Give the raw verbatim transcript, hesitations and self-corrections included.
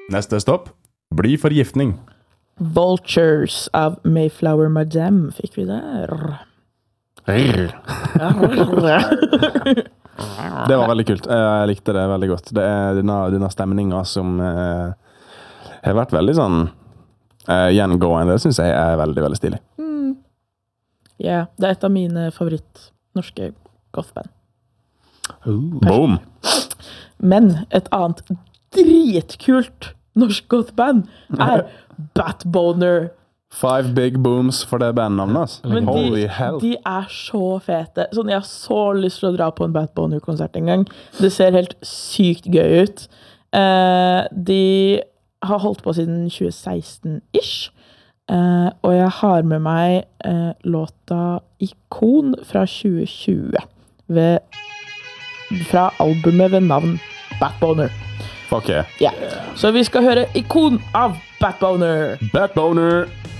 Neste stopp blir forgiftning. Vultures av Mayflower Madame fikk vi der. Det var veldig kult. Jeg likte det veldig godt. Det er denne, denne stemningen som eh, har vært veldig sånn eh, gjengående. Det synes jeg er veldig, veldig stilig. Mm. Ja, det er et av mine favoritt norske gothband. Uh. Boom! Men et annet dritkult norsk gothband er Batboner. Five big booms for det bandnavnet. Men Holy de, hell. de er så fete. Sånn, jeg har så lyst til å dra på en Batboner-konsert en gang. Det ser helt sykt gøy ut. Eh, de har holdt på siden tjue seksten-ish. Eh, og jeg har med meg eh, låta Ikon fra tjue tjue. Ved, fra albumet ved navn Batboner. Fuck yeah. Ja. Så vi skal høre Ikon av Batboner. Batboner!